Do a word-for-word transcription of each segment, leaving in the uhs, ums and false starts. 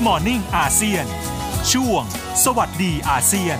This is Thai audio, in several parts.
Morning อาเซียนช่วงสวัสดีอาเซียน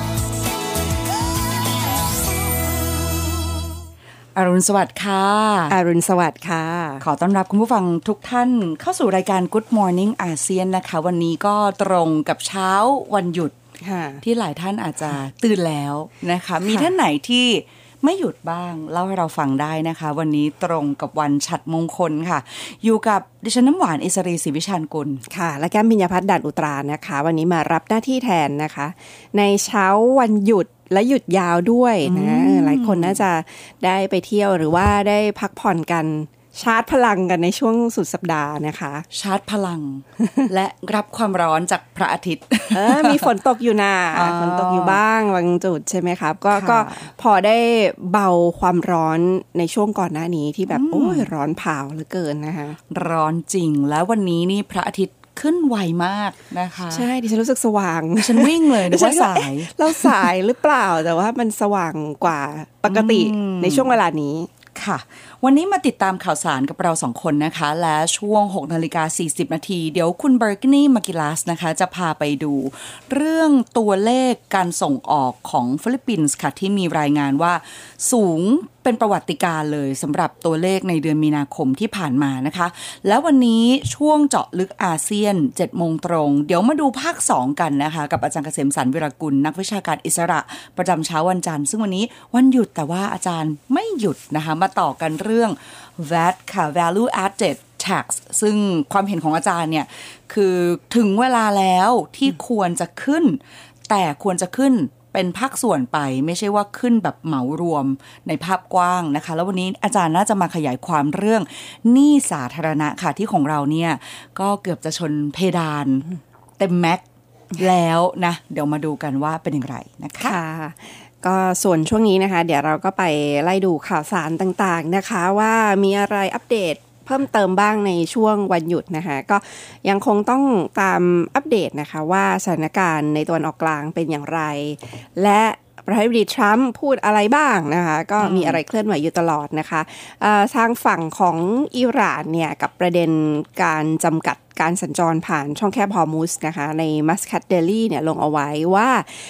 อรุณสวัสดิ์ค่ะอรุณสวัสดิ์ค่ะขอต้อนรับคุณผู้ฟังทุกท่านเข้าสู่รายการ Good Morning อาเซียนนะคะวันนี้ก็ตรงกับเช้าวันหยุดที่หลายท่านอาจจะตื่นแล้วนะคะมีท่านไหนที่ไม่หยุดบ้างเล่าให้เราฟังได้นะคะวันนี้ตรงกับวันฉัตรมงคลค่ะอยู่กับดิฉันน้ำหวานอิสรีศรีวิชาญกุลค่ะและแก้มพิญญพัฒน์ด่านอุตรานะคะวันนี้มารับหน้าที่แทนนะคะในเช้าวันหยุดและหยุดยาวด้วยนะหลายคนน่าจะได้ไปเที่ยวหรือว่าได้พักผ่อนกันชาร์จพลังกันในช่วงสุดสัปดาห์นะคะชาร์จพลัง และรับความร้อนจากพระอาทิตย์เออมีฝนตกอยู่นะฝนตกอยู่บ้างบางจุดใช่ไหมครับก็ก็พอได้เบาความร้อนในช่วงก่อนหน้านี้ที่แบบโอ้ยร้อนเผาเหลือเกินนะคะร้อนจริงแล้ววันนี้นี่พระอาทิตย์ขึ้นไวมากนะคะใช่ดิฉันรู้สึกสว่างฉันวิ่งเลยนะว่าสายเราสายหรือเปล่าแต่ว่ามันสว่างกว่าปกติในช่วงเวลานี้ค่ะวันนี้มาติดตามข่าวสารกับเราสองคนนะคะและช่วง หกนาฬิกาสี่สิบนาทีเดี๋ยวคุณเบอร์กนี่มากิลัสนะคะจะพาไปดูเรื่องตัวเลขการส่งออกของฟิลิปปินส์ค่ะที่มีรายงานว่าสูงเป็นประวัติการณ์เลยสำหรับตัวเลขในเดือนมีนาคมที่ผ่านมานะคะแล้ววันนี้ช่วงเจาะลึกอาเซียน เจ็ดโมงตรงเดี๋ยวมาดูภาคสองกันนะคะกับอาจารย์เกษมสรรวิรกุลนักวิชาการอิสระประจำเช้าวันจันทร์ซึ่งวันนี้วันหยุดแต่ว่าอาจารย์ไม่หยุดนะคะมาต่อกันเรื่อง แวต ค่ะ Value Added Tax ซึ่งความเห็นของอาจารย์เนี่ยคือถึงเวลาแล้วที่ควรจะขึ้นแต่ควรจะขึ้นเป็นภาคส่วนไปไม่ใช่ว่าขึ้นแบบเหมารวมในภาพกว้างนะคะแล้ววันนี้อาจารย์น่าจะมาขยายความเรื่องหนี้สาธารณะค่ะที่ของเราเนี่ยก็เกือบจะชนเพดานเต็มแม็กแล้วนะเดี๋ยวมาดูกันว่าเป็นอย่างไรนะคะก็ส่วนช่วงนี้นะคะเดี๋ยวเราก็ไปไล่ดูข่าวสารต่างๆนะคะว่ามีอะไรอัปเดตเพิ่มเติมบ้างในช่วงวันหยุดนะคะก็ยังคงต้องตามอัปเดตนะคะว่าสถานการณ์ในตะวันออกกลางเป็นอย่างไรและประธานาธิบดีทรัมป์พูดอะไรบ้างนะคะก็มีอะไรเคลื่อนไหวอยู่ตลอดนะคะทางฝั่งของอิหร่านเนี่ยกับประเด็นการจำกัดการสัญจรผ่านช่องแคบฮอร์มุซนะคะใน Muscat Daily เนี่ยลงเอาไว้ว่า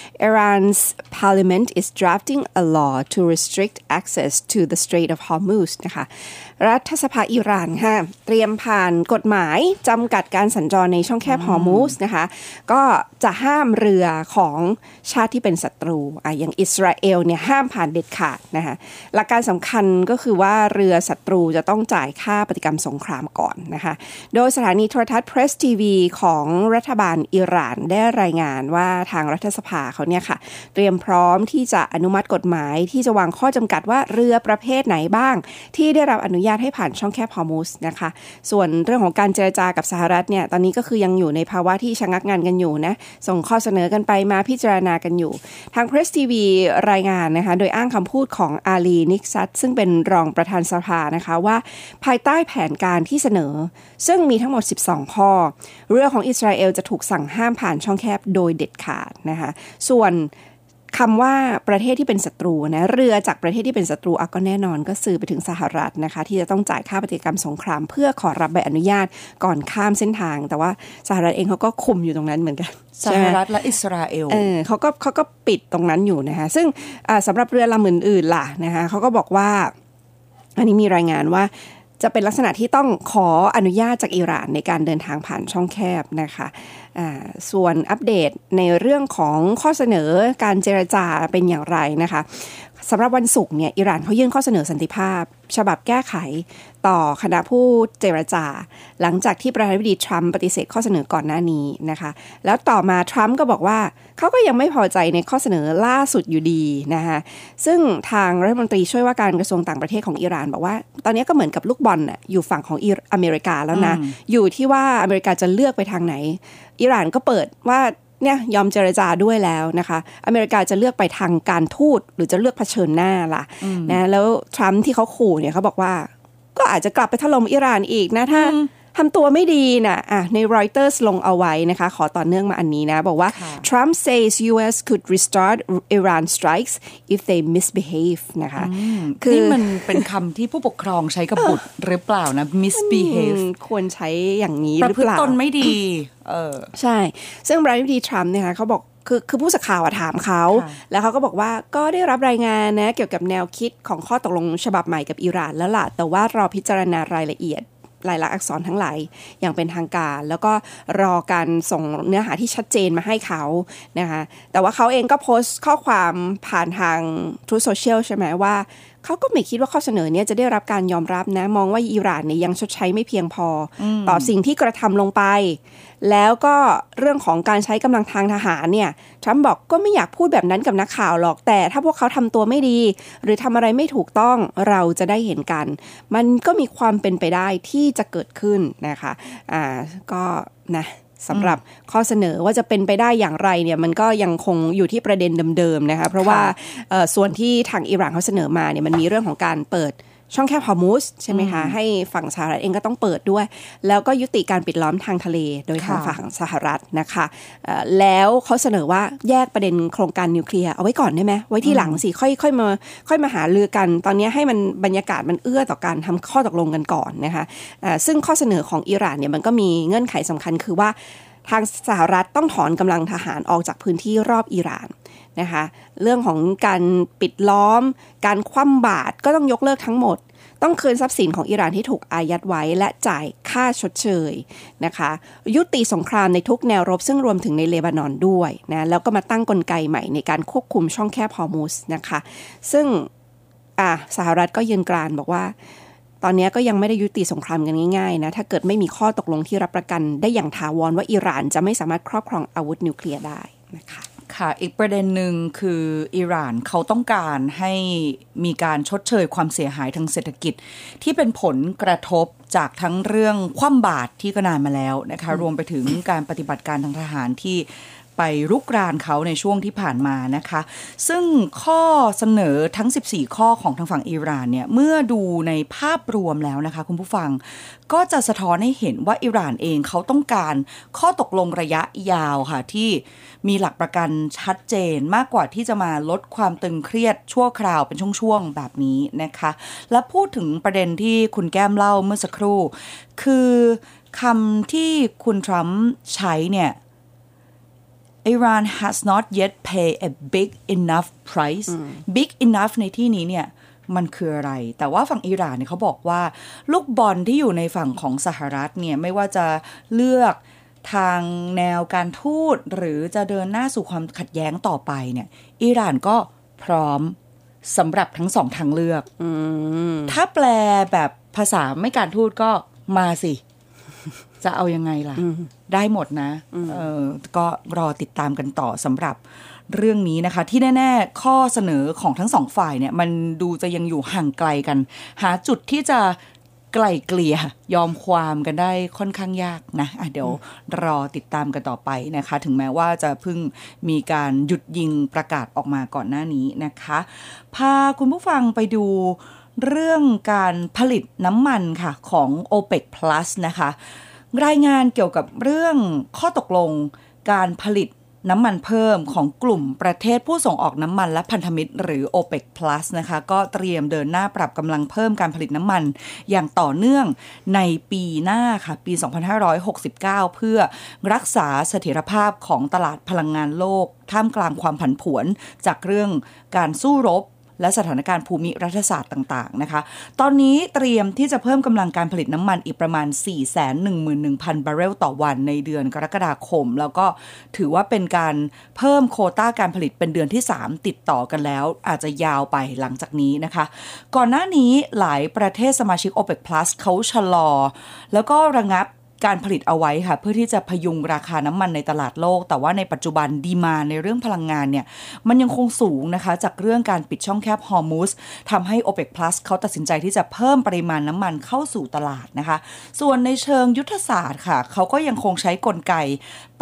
Iran's parliament is drafting a law to restrict access to the Strait of Hormuz นะคะรัฐสภาอิหร่านค่ะเตรียมผ่านกฎหมายจำกัดการสัญจรในช่องแคบฮอร์มุซนะคะก็จะห้ามเรือของชาติที่เป็นศัตรูอ่ะอย่างอิสราเอลเนี่ยห้ามผ่านเด็ดขาดนะคะหลักการสำคัญก็คือว่าเรือศัตรูจะต้องจ่ายค่าปฏิกรรมสงครามก่อนนะคะโดยสถานีโทรทัศน์ Press ที วี ของรัฐบาลอิหร่านได้รายงานว่าทางรัฐสภาเขาเนี่ยค่ะเตรียมพร้อมที่จะอนุมัติกฎหมายที่จะวางข้อจำกัดว่าเรือประเภทไหนบ้างที่ได้รับอนุญาตให้ผ่านช่องแคบฮอร์มุซนะคะส่วนเรื่องของการเจรจากับสหรัฐเนี่ยตอนนี้ก็คือยังอยู่ในภาวะที่ชะงักงันกันอยู่นะส่งข้อเสนอกันไปมาพิจารณากันอยู่ทาง Press ที วี รายงานนะคะโดยอ้างคำพูดของอาลีนิกซัตซึ่งเป็นรองประธานสภานะคะว่าภายใต้แผนการที่เสนอซึ่งมีทั้งหมดสิบสองข้อเรือของอิสราเอลจะถูกสั่งห้ามผ่านช่องแคบโดยเด็ดขาดนะคะส่วนคำว่าประเทศที่เป็นศัตรูนะเรือจากประเทศที่เป็นศัตรูก็แน่นอนก็สื่อไปถึงสหรัฐนะคะที่จะต้องจ่ายค่าปฏิกรรมสงครามเพื่อขอรับใบอนุญาตก่อนข้ามเส้นทางแต่ว่าสหรัฐเองเขาก็คุมอยู่ตรงนั้นเหมือนกันสหรัฐและอิสราเอลเออเขาก็เขาก็ปิดตรงนั้นอยู่นะคะซึ่งสำหรับเรือลำอื่นๆล่ะนะคะเขาก็บอกว่าอันนี้มีรายงานว่าจะเป็นลักษณะที่ต้องขออนุญาตจากอิหร่านในการเดินทางผ่านช่องแคบนะคะส่วนอัปเดตในเรื่องของข้อเสนอการเจรจาเป็นอย่างไรนะคะสำหรับวันศุกร์เนี่ยอิหร่านเขายื่นข้อเสนอสันติภาพฉบับแก้ไขต่อคณะผู้เจรจาหลังจากที่ประธานาธิบดีทรัมป์ปฏิเสธข้อเสนอก่อนหน้านี้นะคะแล้วต่อมาทรัมป์ก็บอกว่าเขาก็ยังไม่พอใจในข้อเสนอล่าสุดอยู่ดีนะคะซึ่งทางรัฐมนตรีช่วยว่าการกระทรวงต่างประเทศของอิหร่านบอกว่าตอนนี้ก็เหมือนกับลูกบอลน่ะอยู่ฝั่งของอเมริกาแล้วนะอยู่ที่ว่าอเมริกาจะเลือกไปทางไหนอิหร่านก็เปิดว่าเนี่ยยอมเจรจาด้วยแล้วนะคะอเมริกาจะเลือกไปทางการทูตหรือจะเลือกเผชิญหน้าล่ะนะแล้วทรัมป์ที่เขาขู่เนี่ยเขาบอกว่าก็อาจจะกลับไปถล่มอิหร่านอีกนะถ้าทำตัวไม่ดีนะอ่ะใน Reuters ลงเอาไว้นะคะขอต่อเนื่องมาอันนี้นะบอกว่า Trump says ยู เอส could restart Iran strikes if they misbehave นะคะคือนี่มันเป็นคำที่ผู้ปกครองใช้กับบุตรหรือเปล่านะ misbehave ควรใช้อย่างนี้หรือเปล่าประพฤติตนไม่ดีเออใช่ซึ่งประธานาธิบดีทรัมป์เนี่ยเขาบอกคือคือผู้สื่อข่าวถามเขาแล้วเขาก็บอกว่าก็ได้รับรายงานนะเกี่ยวกับแนวคิดของข้อตกลงฉบับใหม่กับอิหร่านแล้วล่ะแต่ว่ารอพิจารณารายละเอียดลายลักษณ์อักษรทั้งหลายอย่างเป็นทางการแล้วก็รอการส่งเนื้อหาที่ชัดเจนมาให้เขานะคะแต่ว่าเขาเองก็โพสต์ข้อความผ่านทาง Truth Social ใช่ไหมว่าเขาก็ไม่คิดว่าข้อเสนอเนี่ยจะได้รับการยอมรับนะมองว่าอิหร่านเนี่ยยังชดใช้ไม่เพียงพอต่อสิ่งที่กระทำลงไปแล้วก็เรื่องของการใช้กำลังทางทหารเนี่ยทรัมป์บอกก็ไม่อยากพูดแบบนั้นกับนักข่าวหรอกแต่ถ้าพวกเขาทำตัวไม่ดีหรือทำอะไรไม่ถูกต้องเราจะได้เห็นกันมันก็มีความเป็นไปได้ที่จะเกิดขึ้นนะคะอ่าก็นะสำหรับข้อเสนอว่าจะเป็นไปได้อย่างไรเนี่ยมันก็ยังคงอยู่ที่ประเด็นเดิมๆนะคะเพราะว่าส่วนที่ทางอิหร่านเขาเสนอมาเนี่ยมันมีเรื่องของการเปิดช่องแคบฮอร์มุสใช่ไหมคะให้ฝั่งสหรัฐเองก็ต้องเปิดด้วยแล้วก็ยุติการปิดล้อมทางทะเลโดยทางฝั่งสหรัฐนะคะแล้วเขาเสนอว่าแยกประเด็นโครงการนิวเคลียร์เอาไว้ก่อนได้ไหมไว้ที่หลังสิค่อยค่อยมาค่อยมาหารือกันตอนนี้ให้มันบรรยากาศมันเอื้อต่อการทำข้อตกลงกันก่อนนะคะซึ่งข้อเสนอของอิหร่านเนี่ยมันก็มีเงื่อนไขสำคัญคือว่าทางสหรัฐต้องถอนกำลังทหารออกจากพื้นที่รอบอิหร่านนะคะเรื่องของการปิดล้อมการคว่ำบาตรก็ต้องยกเลิกทั้งหมดต้องคืนทรัพย์สินของอิหร่านที่ถูกอายัดไว้และจ่ายค่าชดเชยนะคะยุติสงครามในทุกแนวรบซึ่งรวมถึงในเลบานอนด้วยนะแล้วก็มาตั้งกลไกใหม่ในการควบคุมช่องแคบฮอร์มุสนะคะซึ่งอ่ะสหรัฐก็ยืนกรานบอกว่าตอนนี้ก็ยังไม่ได้ยุติสงครามกันง่ายๆนะถ้าเกิดไม่มีข้อตกลงที่รับประกันได้อย่างถาวรว่าอิหร่านจะไม่สามารถครอบครองอาวุธนิวเคลียร์ได้นะคะค่ะอีกประเด็นหนึ่งคืออิหร่านเขาต้องการให้มีการชดเชยความเสียหายทางเศรษฐกิจที่เป็นผลกระทบจากทั้งเรื่องคว่ำบาตรที่ก็นานมาแล้วนะคะรวมไปถึงการปฏิบัติการทางทหารที่ไปรุกรานเขาในช่วงที่ผ่านมานะคะซึ่งข้อเสนอทั้งสิบสี่ข้อของทางฝั่งอิหร่านเนี่ยเมื่อดูในภาพรวมแล้วนะคะคุณผู้ฟังก็จะสะท้อนให้เห็นว่าอิหร่านเองเขาต้องการข้อตกลงระยะยาวค่ะที่มีหลักประกันชัดเจนมากกว่าที่จะมาลดความตึงเครียดชั่วคราวเป็นช่วงๆแบบนี้นะคะและพูดถึงประเด็นที่คุณแก้มเล่าเมื่อสักครู่คือคำที่คุณทรัมป์ใช้เนี่ย Iran has not yet paid a big enough price big enough ในที่นี้เนี่ยมันคืออะไรแต่ว่าฝั่งอิหร่านเนี่ยเขาบอกว่าลูกบอลที่อยู่ในฝั่งของสหรัฐเนี่ยไม่ว่าจะเลือกทางแนวการทูตหรือจะเดินหน้าสู่ความขัดแย้งต่อไปเนี่ยอิหร่านก็พร้อมสำหรับทั้งสองทางเลือกถ้าแปลแบบภาษาไม่การทูตก็มาสิจะเอายังไงล่ะได้หมดนะเออก็รอติดตามกันต่อสำหรับเรื่องนี้นะคะที่แน่ๆข้อเสนอของทั้งสองฝ่ายเนี่ยมันดูจะยังอยู่ห่างไกลกันหาจุดที่จะไกล่เกลี่ยยอมความกันได้ค่อนข้างยากนะอ่ะเดี๋ยวรอติดตามกันต่อไปนะคะถึงแม้ว่าจะเพิ่งมีการหยุดยิงประกาศออกมาก่อนหน้านี้นะคะพาคุณผู้ฟังไปดูเรื่องการผลิตน้ำมันค่ะของ โอเปก Plus นะคะรายงานเกี่ยวกับเรื่องข้อตกลงการผลิตน้ำมันเพิ่มของกลุ่มประเทศผู้ส่งออกน้ำมันและพันธมิตรหรือ โอเปก Plus นะคะก็เตรียมเดินหน้าปรับกำลังเพิ่มการผลิตน้ำมันอย่างต่อเนื่องในปีหน้าค่ะปีสองพันห้าร้อยหกสิบเก้าเพื่อรักษาเสถียรภาพของตลาดพลังงานโลกท่ามกลางความผันผวนจากเรื่องการสู้รบและสถานการณ์ภูมิรัฐศาสตร์ต่างๆนะคะตอนนี้เตรียมที่จะเพิ่มกำลังการผลิตน้ำมันอีกประมาณ สี่แสนหนึ่งหมื่นหนึ่งพัน บาร์เรลต่อวันในเดือนกรกฎาคมแล้วก็ถือว่าเป็นการเพิ่มโควต้าการผลิตเป็นเดือนที่สามติดต่อกันแล้วอาจจะยาวไปหลังจากนี้นะคะก่อนหน้านี้หลายประเทศสมาชิก โอเปก Plus เขาชะลอแล้วก็ระงับการผลิตเอาไว้ค่ะเพื่อที่จะพยุงราคาน้ำมันในตลาดโลกแต่ว่าในปัจจุบันดีมานด์ในเรื่องพลังงานเนี่ยมันยังคงสูงนะคะจากเรื่องการปิดช่องแคบฮอร์มุสทำให้ โอเปก Plus เขาตัดสินใจที่จะเพิ่มปริมาณน้ำมันเข้าสู่ตลาดนะคะส่วนในเชิงยุทธศาสตร์ค่ะเขาก็ยังคงใช้กลไกปรับ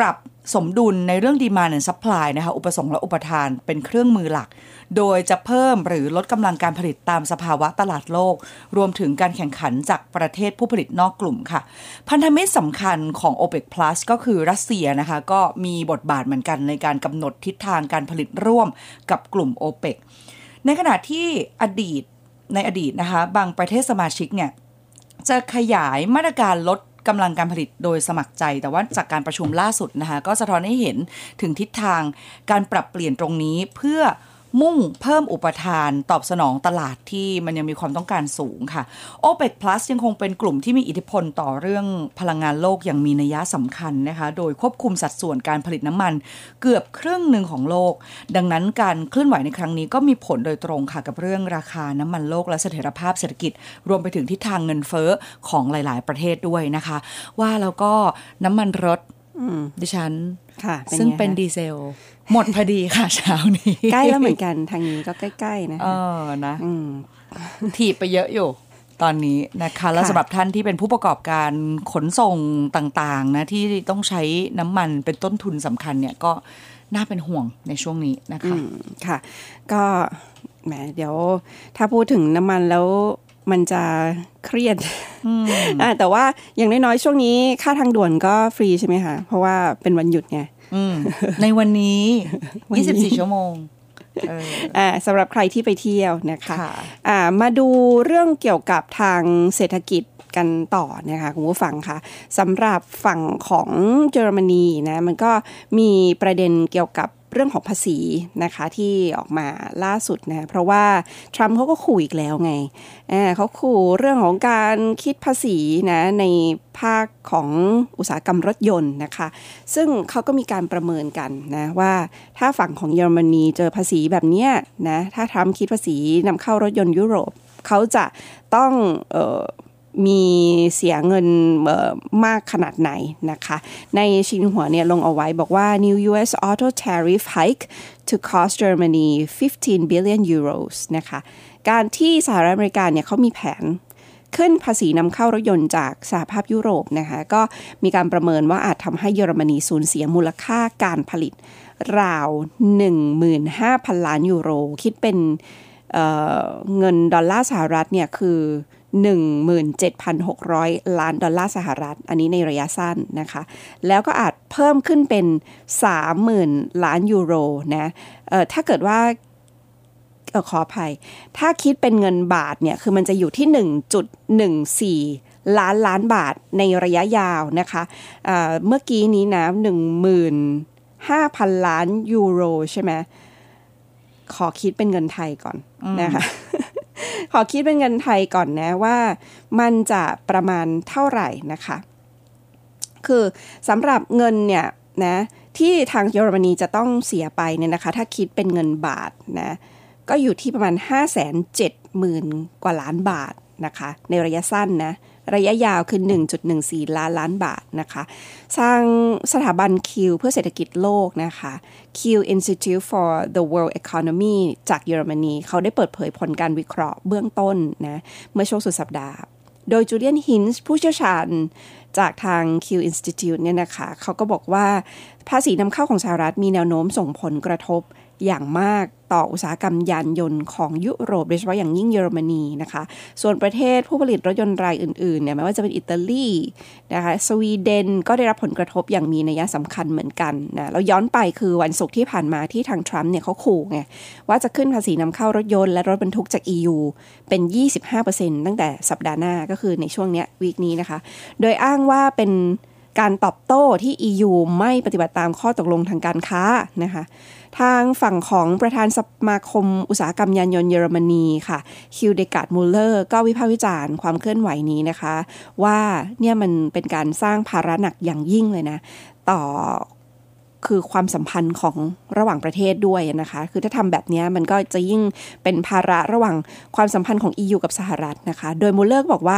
สมดุลในเรื่อง demand and supply นะคะอุปสงค์และอุปทานเป็นเครื่องมือหลักโดยจะเพิ่มหรือลดกำลังการผลิตตามสภาวะตลาดโลกรวมถึงการแข่งขันจากประเทศผู้ผลิตนอกกลุ่มค่ะพันธมิตรสำคัญของ โอเปก พลัส ก็คือรัสเซียนะคะก็มีบทบาทเหมือนกันในการกำหนดทิศทางการผลิตร่วมกับกลุ่ม โอเปก ในขณะที่อดีตในอดีตนะคะบางประเทศสมาชิกเนี่ยจะขยายมาตรการลดกำลังการผลิตโดยสมัครใจแต่ว่าจากการประชุมล่าสุดนะคะก็สะท้อนให้เห็นถึงทิศทางการปรับเปลี่ยนตรงนี้เพื่อมุ่งเพิ่มอุปทานตอบสนองตลาดที่มันยังมีความต้องการสูงค่ะ โอเปก พลัส ยังคงเป็นกลุ่มที่มีอิทธิพลต่อเรื่องพลังงานโลกอย่างมีนัยสำคัญนะคะโดยควบคุมสัดส่วนการผลิตน้ำมันเกือบครึ่งหนึ่งของโลกดังนั้นการเคลื่อนไหวในครั้งนี้ก็มีผลโดยตรงค่ะกับเรื่องราคาน้ำมันโลกและเสถียรภาพเศรษฐกิจรวมไปถึงทิศทางเงินเฟ้อของหลายๆประเทศด้วยนะคะว่าแล้วก็น้ำมันรถดิฉันซึ่งเป็นดีเซลหมดพอดีค่ะเช้านี้ใกล้แล้วเหมือนกันทางนี้ก็ใกล้ๆนะเออนะถีบไปเยอะอยู่ตอนนี้นะคะแล้วสำหรับท่านที่เป็นผู้ประกอบการขนส่งต่างๆนะที่ต้องใช้น้ำมันเป็นต้นทุนสำคัญเนี่ยก็น่าเป็นห่วงในช่วงนี้นะคะค่ะก็แหมเดี๋ยวถ้าพูดถึงน้ำมันแล้วมันจะเครียดแต่ว่าอย่างน้อยๆช่วงนี้ค่าทางด่วนก็ฟรีใช่ไหมคะเพราะว่าเป็นวันหยุดไงในวันนี้ยี่สิบสี่ชั่วโมงอ่าสำหรับใครที่ไปเที่ยวนะคะอ่ามาดูเรื่องเกี่ยวกับทางเศรษฐกิจกันต่อนะคะคุณผู้ฟังค่ะสำหรับฝั่งของเยอรมนีนะมันก็มีประเด็นเกี่ยวกับเรื่องของภาษีนะคะที่ออกมาล่าสุดนะเพราะว่าทรัมป์เขาก็ขู่อีกแล้วไงอ่าเขาขู่เรื่องของการคิดภาษีนะในภาคของอุตสาหกรรมรถยนต์นะคะซึ่งเขาก็มีการประเมินกันนะว่าถ้าฝั่งของเยอรมนีเจอภาษีแบบนี้นะถ้าทรัมป์คิดภาษีนำเข้ารถยนต์ยุโรปเขาจะต้องเอ่อมีเสียเงินมากขนาดไหนนะคะในชินหัวเนี่ยลงเอาไว้บอกว่า New ยู เอส Auto Tariff Hike to cost Germany fifteen billion euros นะคะการที่สหรัฐอเมริกาเนี่ยเขามีแผนขึ้นภาษีนำเข้ารถยนต์จากสหภาพยุโรปนะคะก็มีการประเมินว่าอาจทำให้เยอรมนีสูญเสียมูลค่าการผลิตราว หนึ่งหมื่นห้าพัน ล้านยูโรคิดเป็นเอ่อเงินดอลลาร์สหรัฐเนี่ยคือหนึ่งหมื่นเจ็ดพันหกร้อย ล้านดอลลาร์สหรัฐอันนี้ในระยะสั้นนะคะแล้วก็อาจเพิ่มขึ้นเป็น สามหมื่น ล้านยูโรนะเอ่อถ้าเกิดว่าเอ่อขออภัยถ้าคิดเป็นเงินบาทเนี่ยคือมันจะอยู่ที่ หนึ่งจุดหนึ่งสี่ ล้านล้านบาทในระยะยาวนะคะเอ่อเมื่อกี้นี้นะ หนึ่งหมื่นห้าพัน ล้านยูโรใช่ไหมขอคิดเป็นเงินไทยก่อนนะคะขอคิดเป็นเงินไทยก่อนนะว่ามันจะประมาณเท่าไหร่นะคะคือสำหรับเงินเนี่ยนะที่ทางเยอรมนีจะต้องเสียไปเนี่ยนะคะถ้าคิดเป็นเงินบาทนะก็อยู่ที่ประมาณ ห้าแสนเจ็ดหมื่น กว่าล้านบาทนะคะในระยะสั้นนะระยะยาวคือ หนึ่งจุดหนึ่งสี่ ล้านล้านบาทนะคะทางสถาบัน คิว เพื่อเศรษฐกิจโลกนะคะ Q Institute for the World Economy จากเยอรมนีเขาได้เปิดเผยผลการวิเคราะห์เบื้องต้นนะเมื่อช่วงสุดสัปดาห์โดยจูเลียนฮินส์ผู้เชี่ยวชาญจากทาง Q Institute เนี่ยนะคะเขาก็บอกว่าภาษีนำเข้าของสหรัฐมีแนวโน้มส่งผลกระทบอย่างมากต่ออุตสาหกรรมยานยนต์ของยุโรปโดยเฉพาะอย่างยิ่งเยอรมนีนะคะส่วนประเทศผู้ผลิตรถยนต์รายอื่นๆเนี่ยไม่ว่าจะเป็นอิตาลีนะคะสวีเดนก็ได้รับผลกระทบอย่างมีนัยสำคัญเหมือนกันนะเราย้อนไปคือวันศุกร์ที่ผ่านมาที่ทางทรัมป์เนี่ยเขาขู่ไงว่าจะขึ้นภาษีนำเข้ารถยนต์และรถบรรทุกจาก อี ยู เป็น ยี่สิบห้าเปอร์เซ็นต์ ตั้งแต่สัปดาห์หน้าก็คือในช่วงเนี้ยวีคนี้นะคะโดยอ้างว่าเป็นการตอบโต้ที่ อี ยู ไม่ปฏิบัติตามข้อตกลงทางการค้านะคะทางฝั่งของประธานสมาคมอุตสาหกรรมยานยนต์เยอรมนีค่ะฮิลเดการ์ดมูลเลอร์ก็วิพากษ์วิจารณ์ความเคลื่อนไหวนี้นะคะว่าเนี่ยมันเป็นการสร้างภาระหนักอย่างยิ่งเลยนะต่อคือความสัมพันธ์ของระหว่างประเทศด้วยนะคะคือถ้าทำแบบนี้มันก็จะยิ่งเป็นภาระระหว่างความสัมพันธ์ของ อี ยู กับสหรัฐนะคะโดยมูลเลอร์บอกว่า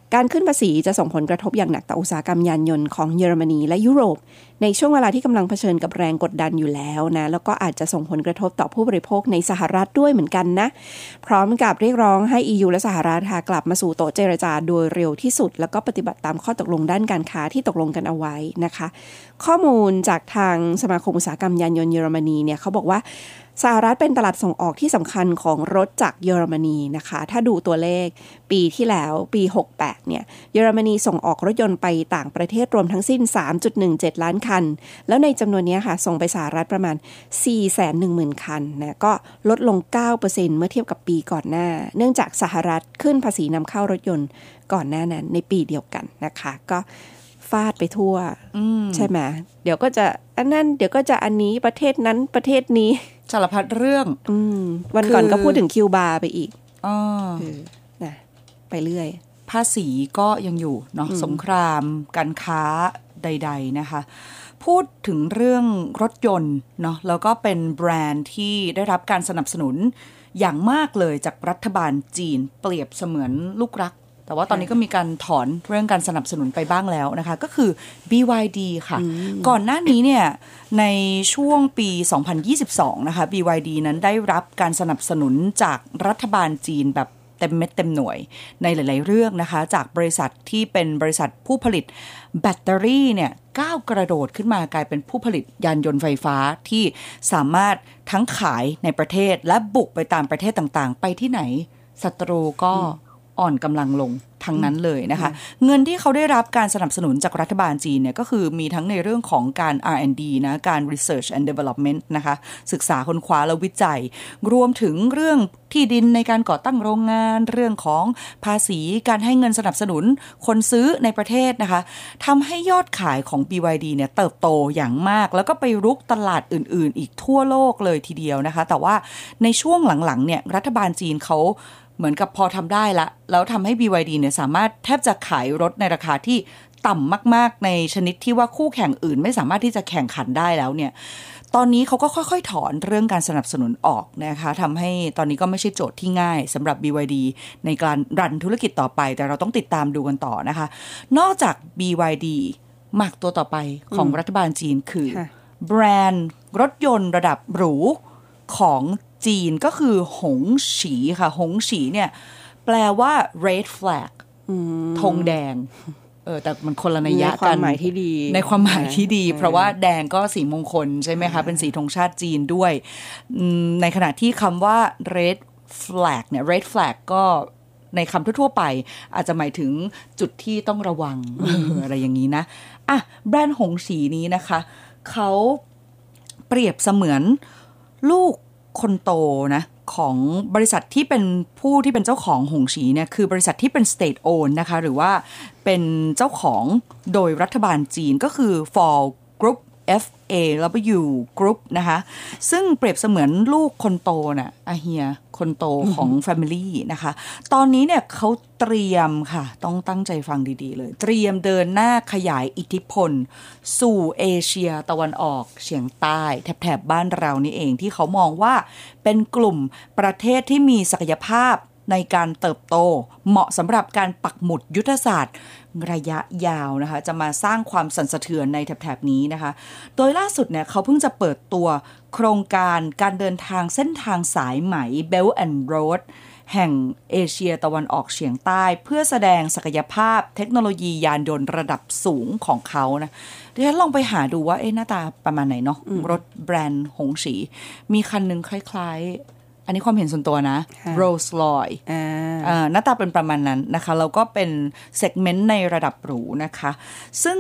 การขึ้นภาษีจะส่งผลกระทบอย่างหนักต่ออุตสาหกรรมยานยนต์ของเยอรมนีและยุโรปในช่วงเวลาที่กำลังเผชิญกับแรงกดดันอยู่แล้วนะแล้วก็อาจจะส่งผลกระทบต่อผู้บริโภคในสหรัฐด้วยเหมือนกันนะพร้อมกับเรียกร้องให้ อี ยู และสหรัฐกลับมาสู่โต๊ะเจรจาโดยเร็วที่สุดแล้วก็ปฏิบัติตามข้อตกลงด้านการค้าที่ตกลงกันเอาไว้นะคะข้อมูลจากทางสมาคมอุตสาหกรรมยานยนต์เยอรมนีเนี่ยเขาบอกว่าสหรัฐเป็นตลาดส่งออกที่สำคัญของรถจากเยอรมนีนะคะถ้าดูตัวเลขปีที่แล้วปีหกสิบแปดเนี่ยเยอรมนีส่งออกรถยนต์ไปต่างประเทศรวมทั้งสิ้น สามจุดหนึ่งเจ็ด ล้านคันแล้วในจำนวนนี้ค่ะส่งไปสหรัฐประมาณ สี่แสนหนึ่งหมื่น คันนะก็ลดลง เก้าเปอร์เซ็นต์ เมื่อเทียบกับปีก่อนหน้าเนื่องจากสหรัฐขึ้นภาษีนำเข้ารถยนต์ก่อนหน้านั้นในปีเดียวกันนะคะก็ฟาดไปทั่วใช่ไหมเดี๋ยวก็จะอันนั้นเดี๋ยวก็จะอันนี้ประเทศนั้นประเทศนี้สารพัดเรื่องอืมวันก่อนก็พูดถึงคิวบาไปอีกอ๋อนะไปเรื่อยภาษีก็ยังอยู่เนาะสงครามการค้าใดๆนะคะพูดถึงเรื่องรถยนต์เนาะแล้วก็เป็นแบรนด์ที่ได้รับการสนับสนุนอย่างมากเลยจากรัฐบาลจีนเปรียบเสมือนลูกรักแต่ว่าตอนนี้ก็มีการถอนเรื่องการสนับสนุนไปบ้างแล้วนะคะก็คือ บี วาย ดี ค่ะก่อนหน้านี้เนี่ยในช่วงปีสองพันยี่สิบสองนะคะ บี วาย ดี นั้นได้รับการสนับสนุนจากรัฐบาลจีนแบบเต็มเม็ดเต็มหน่วยในหลายๆเรื่องนะคะจากบริษัทที่เป็นบริษัทผู้ผลิตแบตเตอรี่เนี่ยก้าวกระโดดขึ้นมากลายเป็นผู้ผลิตยานยนต์ไฟฟ้าที่สามารถทั้งขายในประเทศและบุกไปตามประเทศต่างๆไปที่ไหนศัตรูก็อ่อนกำลังลงทั้งนั้นเลยนะคะเงินที่เขาได้รับการสนับสนุนจากรัฐบาลจีนเนี่ยก็คือมีทั้งในเรื่องของการ อาร์ แอนด์ ดี นะการ Research and Development นะคะศึกษาค้นคว้าและวิจัยรวมถึงเรื่องที่ดินในการก่อตั้งโรงงานเรื่องของภาษีการให้เงินสนับสนุนคนซื้อในประเทศนะคะทำให้ยอดขายของ บี วาย ดี เนี่ยเติบโตอย่างมากแล้วก็ไปรุกตลาดอื่นๆอีกทั่วโลกเลยทีเดียวนะคะแต่ว่าในช่วงหลังๆเนี่ยรัฐบาลจีนเขาเหมือนกับพอทำได้ละแล้วทำให้ บี วาย ดี เนี่ยสามารถแทบจะขายรถในราคาที่ต่ำมากๆในชนิดที่ว่าคู่แข่งอื่นไม่สามารถที่จะแข่งขันได้แล้วเนี่ยตอนนี้เขาก็ค่อยๆถอนเรื่องการสนับสนุนออกนะคะทำให้ตอนนี้ก็ไม่ใช่โจทย์ที่ง่ายสำหรับ บี วาย ดี ในการรันธุรกิจต่อไปแต่เราต้องติดตามดูกันต่อนะคะนอกจาก บี วาย ดี หมากตัวต่อไปของรัฐบาลจีนคือแบรนด์รถยนต์ระดับหรูของจีนก็คือหงฉีค่ะหงฉีเนี่ยแปลว่า red flag ธงแดงเออแต่มันคนละนัยยะกันในความหมายที่ดีในความหมายที่ดีเพราะว่าแดงก็สีมงคลใช่ไหมคะเป็นสีธงชาติจีนด้วยในขณะที่คำว่า red flag เนี่ย red flag ก็ในคำทั่วๆไปอาจจะหมายถึงจุดที่ต้องระวัง อะไรอย่างนี้นะอ่ะแบรนด์หงฉีนี้นะคะเขาเปรียบเสมือนลูกคนโตนะของบริษัทที่เป็นผู้ที่เป็นเจ้าของหงฉีเนี่ยคือบริษัทที่เป็น state owned นะคะหรือว่าเป็นเจ้าของโดยรัฐบาลจีนก็คือ Fall Group F A W Group นะคะซึ่งเปรียบเสมือนลูกคนโตน่ะอาเฮียคนโตของ Family นะคะตอนนี้เนี่ยเขาเตรียมค่ะต้องตั้งใจฟังดีๆเลยเตรียมเดินหน้าขยายอิทธิพลสู่เอเชียตะวันออกเฉียงใต้แถบๆบ้านเรานี่เองที่เขามองว่าเป็นกลุ่มประเทศที่มีศักยภาพในการเติบโตเหมาะสำหรับการปักหมุดยุทธศาสตร์ระยะยาวนะคะจะมาสร้างความสั่นสะเทือนในแถบๆนี้นะคะโดยล่าสุดเนี่ยเขาเพิ่งจะเปิดตัวโครงการการเดินทางเส้นทางสายไหม Belt and Road แห่งเอเชียตะวันออกเฉียงใต้เพื่อแสดงศักยภาพเทคโนโลยียานยนต์ระดับสูงของเขานะเดี๋ยวลองไปหาดูว่าเอ๊ะหน้าตาประมาณไหนเนาะรถแบรนด์หงฉีมีคันนึงคล้ายๆอันนี้ความเห็นส่วนตัวนะ Rolls Royce อ่าหน้าตาเป็นประมาณนั้นนะคะแล้วก็เป็นเซกเมนต์ในระดับหรูนะคะซึ่ง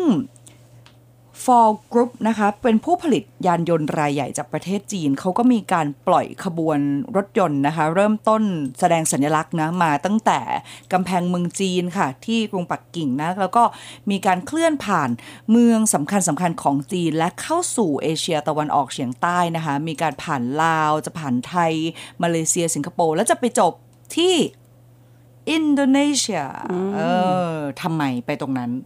Fall Group นะคะเป็นผู้ผลิตยานยนต์รายใหญ่จากประเทศจีนเขาก็มีการปล่อยขบวนรถยนต์นะคะเริ่มต้นแสดงสัญลักษณ์นะมาตั้งแต่กำแพงเมืองจีนค่ะที่กรุงปักกิ่งนะแล้วก็มีการเคลื่อนผ่านเมืองสำคัญสำคัญของจีนและเข้าสู่เอเชียตะวันออกเฉียงใต้นะคะมีการผ่านลาวจะผ่านไทยมาเลเซียสิงคโปร์แล้วจะไปจบที่อินโดนีเซียเออทำไมไปตรงนั้น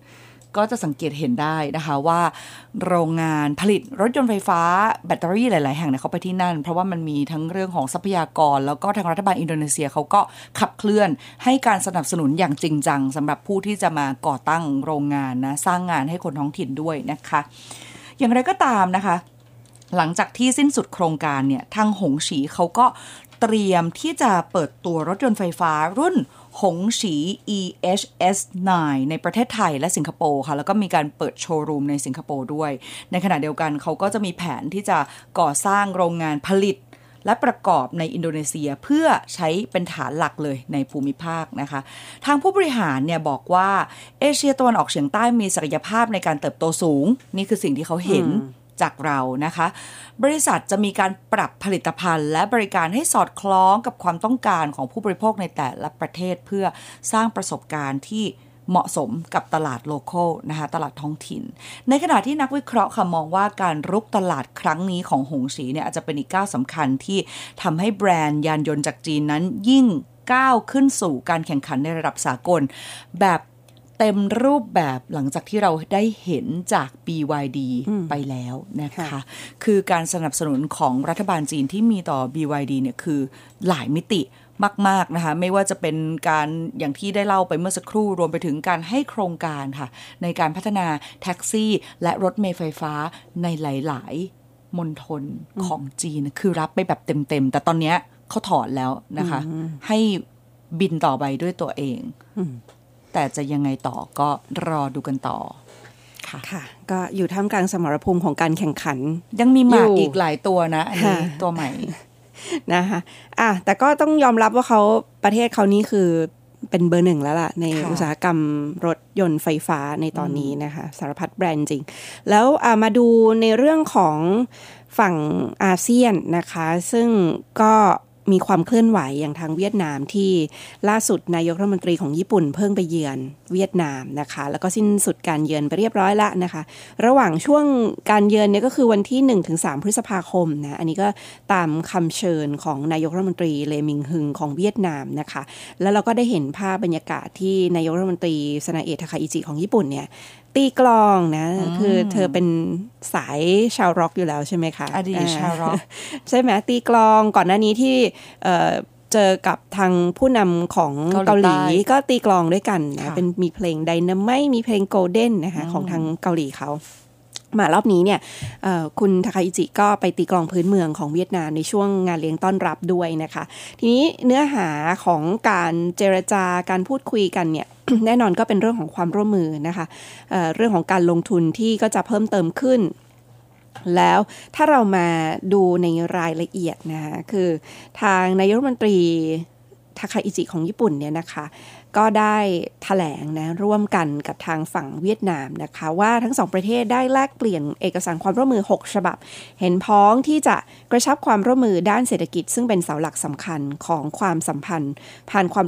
ก็จะสังเกตเห็นได้นะคะว่าโรงงานผลิตรถยนต์ไฟฟ้าแบตเตอรี่หลายๆแห่งเนี่ยเขาไปที่นั่นเพราะว่ามันมีทั้งเรื่องของทรัพยากรแล้วก็ทางรัฐบาลอินโดนีเซียเขาก็ขับเคลื่อนให้การสนับสนุนอย่างจริงจังสำหรับผู้ที่จะมาก่อตั้งโรงงานนะสร้างงานให้คนท้องถิ่นด้วยนะคะอย่างไรก็ตามนะคะหลังจากที่สิ้นสุดโครงการเนี่ยทางหงฉีเขาก็เตรียมที่จะเปิดตัวรถยนต์ไฟฟ้ารุ่นหงฉี อี เอช เอส ไนน์ ในประเทศไทยและสิงคโปร์ค่ะแล้วก็มีการเปิดโชว์รูมในสิงคโปร์ด้วยในขณะเดียวกันเขาก็จะมีแผนที่จะก่อสร้างโรงงานผลิตและประกอบในอินโดนีเซียเพื่อใช้เป็นฐานหลักเลยในภูมิภาคนะคะทางผู้บริหารเนี่ยบอกว่าเอเชียตะวันออกเฉียงใต้มีศักยภาพในการเติบโตสูงนี่คือสิ่งที่เขาเห็นจากเรานะคะบริษัทจะมีการปรับผลิตภัณฑ์และบริการให้สอดคล้องกับความต้องการของผู้บริโภคในแต่ละประเทศเพื่อสร้างประสบการณ์ที่เหมาะสมกับตลาดโลคอลนะคะตลาดท้องถิ่นในขณะที่นักวิเคราะห์ค่ะมองว่าการรุกตลาดครั้งนี้ของหงสีเนี่ยอาจจะเป็นอีกก้าวสำคัญที่ทำให้แบรนด์ยานยนต์จากจีนนั้นยิ่งก้าวขึ้นสู่การแข่งขันในระดับสากลแบบเต็มรูปแบบหลังจากที่เราได้เห็นจาก บี วาย ดี ไปแล้วนะคะคือการสนับสนุนของรัฐบาลจีนที่มีต่อ บี วาย ดี เนี่ยคือหลายมิติมากๆนะคะไม่ว่าจะเป็นการอย่างที่ได้เล่าไปเมื่อสักครู่รวมไปถึงการให้โครงการค่ะในการพัฒนาแท็กซี่และรถเมล์ไฟฟ้าในหลายๆมณฑลของจีนคือรับไปแบบเต็มๆแต่ตอนนี้เขาถอนแล้วนะคะให้บินต่อไปด้วยตัวเองแต่จะยังไงต่อก็รอดูกันต่อค่ะค่ะก็อยู่ท่ามกลางสมรภูมิของการแข่งขันยังมีหมากอีกหลายตัวนะอันนี้ตัวใหม่นะคะอ่ะแต่ก็ต้องยอมรับว่าเขาประเทศเขานี่คือเป็นเบอร์หนึ่งแล้วล่ะในอุตสาหกรรมรถยนต์ไฟฟ้าในตอนนี้นะคะสารพัดแบรนด์จริงแล้วมาดูในเรื่องของฝั่งอาเซียนนะคะซึ่งก็มีความเคลื่อนไหวอย่างทางเวียดนามที่ล่าสุดนายกรัฐมนตรีของญี่ปุ่นเพิ่งไปเยือนเวียดนามนะคะแล้วก็สิ้นสุดการเยือนไปเรียบร้อยแล้วนะคะระหว่างช่วงการเยือนเนี่ยก็คือวันที่ หนึ่งถึงสาม พฤษภาคมนะอันนี้ก็ตามคำเชิญของนายกรัฐมนตรีเลมิงฮึงของเวียดนามนะคะแล้วเราก็ได้เห็นภาพบรรยากาศที่นายกรัฐมนตรีซานาเอะทาคาอิจิของญี่ปุ่นเนี่ยตีกลองนะคือเธอเป็นสายชาวร็อกอยู่แล้วใช่ไหมคะอดีตชาวร็อกใช่ไหมตีกลองก่อนหน้านี้ที่เอ่อเจอกับทางผู้นำของเกาหลีก็ตีกลองด้วยกันนะเป็นมีเพลงไดนาไมต์มีเพลงโกลเด้นนะคะของทางเกาหลีเขามารอบนี้เนี่ยคุณทาคาอิจิก็ไปตีกลองพื้นเมืองของเวียดนามในช่วงงานเลี้ยงต้อนรับด้วยนะคะทีนี้เนื้อหาของการเจรจาการพูดคุยกันเนี่ย แน่นอนก็เป็นเรื่องของความร่วมมือนะคะเอ่อเรื่องของการลงทุนที่ก็จะเพิ่มเติมขึ้นแล้วถ้าเรามาดูในรายละเอียดนะคะคือทางนายกรัฐมนตรีทาคาอิจิของญี่ปุ่นเนี่ยนะคะก็ได้แถลงนะร่วมกันกับทางฝั่งเวียดนามนะคะว่าทั้งสองประเทศได้แลกเปลี่ยนเอกสารความร่วมมือหกฉบับเห็นพ้องที่จะกระชับความร่วมมือด้านเศรษฐกิจซึ่งเป็นเสาหลักสำคัญของความสัมพันธ์ผ่านความ